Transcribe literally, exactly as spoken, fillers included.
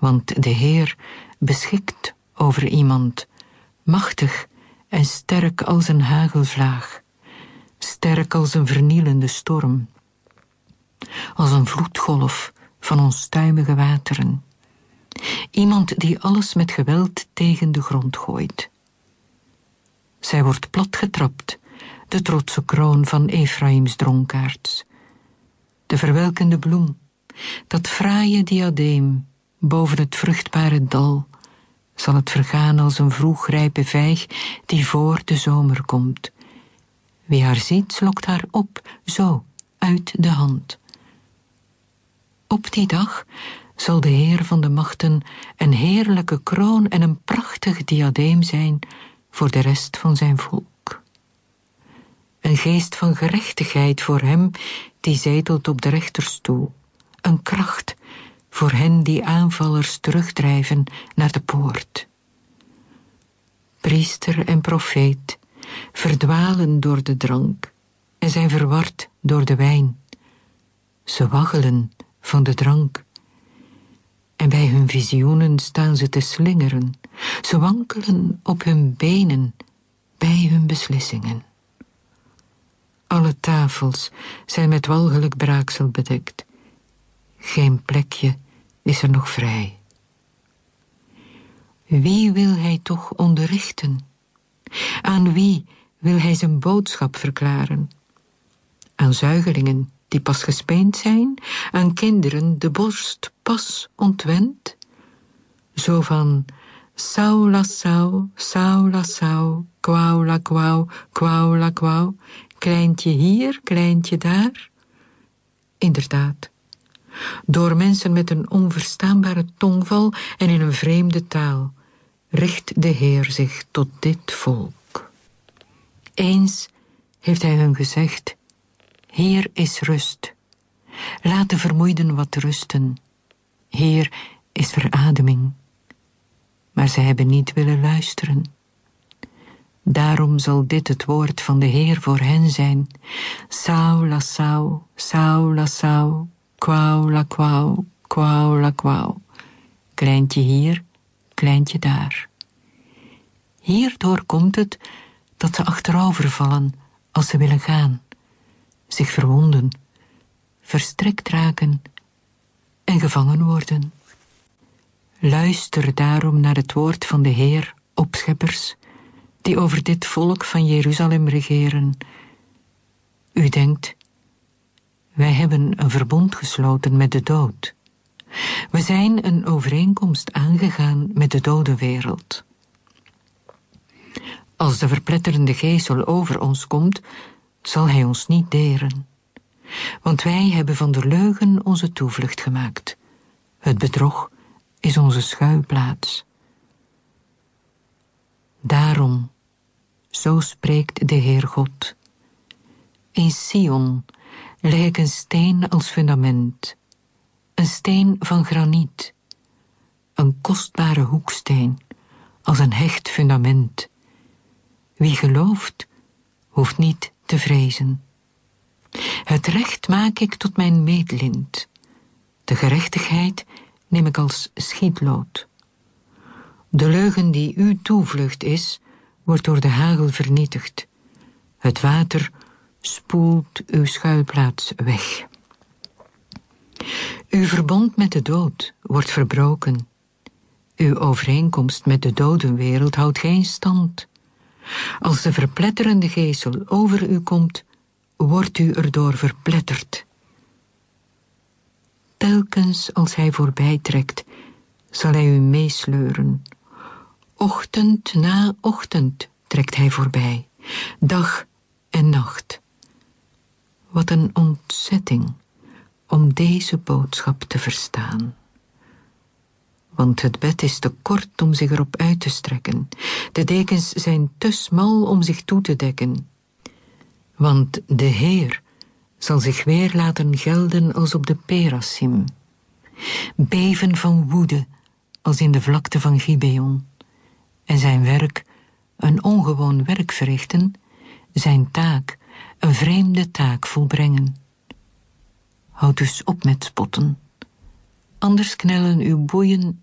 Want de Heer beschikt over iemand, machtig en sterk als een hagelvlaag, sterk als een vernielende storm, als een vloedgolf van onstuimige wateren. Iemand die alles met geweld tegen de grond gooit. Zij wordt platgetrapt, de trotse kroon van Efraims dronkaards. De verwelkende bloem, dat fraaie diadeem boven het vruchtbare dal, zal het vergaan als een vroegrijpe vijg die voor de zomer komt. Wie haar ziet, slokt haar op, zo, uit de hand. Op die dag zal de Heer van de machten een heerlijke kroon en een prachtig diadeem zijn voor de rest van zijn volk. Een geest van gerechtigheid voor hem die zetelt op de rechterstoel. Een kracht voor hen die aanvallers terugdrijven naar de poort. Priester en profeet verdwalen door de drank en zijn verward door de wijn. Ze waggelen van de drank en bij hun visioenen staan ze te slingeren. Ze wankelen op hun benen bij hun beslissingen. Alle tafels zijn met walgelijk braaksel bedekt. Geen plekje is er nog vrij. Wie wil hij toch onderrichten? Aan wie wil hij zijn boodschap verklaren? Aan zuigelingen die pas gespeend zijn, aan kinderen de borst pas ontwend? Zo van sau la sau, sau la sau, kwau la kwau, kwau la kwau, kleintje hier, kleintje daar? Inderdaad, door mensen met een onverstaanbare tongval en in een vreemde taal richt de Heer zich tot dit volk. Eens heeft hij hun gezegd: hier is rust. Laat de vermoeiden wat rusten. Hier is verademing. Maar zij hebben niet willen luisteren. Daarom zal dit het woord van de Heer voor hen zijn. Sau la sau, sau la sau, kwau la kwau, kwau la kwau. Kleintje hier, kleintje daar. Hierdoor komt het dat ze achterover vallen als ze willen gaan, zich verwonden, verstrikt raken en gevangen worden. Luister daarom naar het woord van de Heer, opscheppers, die over dit volk van Jeruzalem regeren. U denkt, wij hebben een verbond gesloten met de dood. We zijn een overeenkomst aangegaan met de dode wereld. Als de verpletterende geesel over ons komt, zal hij ons niet deren. Want wij hebben van de leugen onze toevlucht gemaakt. Het bedrog is onze schuilplaats. Daarom, zo spreekt de Heer God. In Sion leg ik een steen als fundament, een steen van graniet, een kostbare hoeksteen als een hecht fundament. Wie gelooft, hoeft niet te vrezen. Het recht maak ik tot mijn meetlint. De gerechtigheid neem ik als schietlood. De leugen die uw toevlucht is, wordt door de hagel vernietigd. Het water spoelt uw schuilplaats weg. Uw verbond met de dood wordt verbroken. Uw overeenkomst met de dodenwereld houdt geen stand. Als de verpletterende geesel over u komt, wordt u erdoor verpletterd. Telkens als hij voorbij trekt, zal hij u meesleuren. Ochtend na ochtend trekt hij voorbij, dag en nacht. Wat een ontzetting om deze boodschap te verstaan. Want het bed is te kort om zich erop uit te strekken. De dekens zijn te smal om zich toe te dekken. Want de Heer zal zich weer laten gelden als op de Perasim. Beven van woede als in de vlakte van Gibeon. En zijn werk een ongewoon werk verrichten, zijn taak een vreemde taak volbrengen. Houd dus op met spotten, anders knellen uw boeien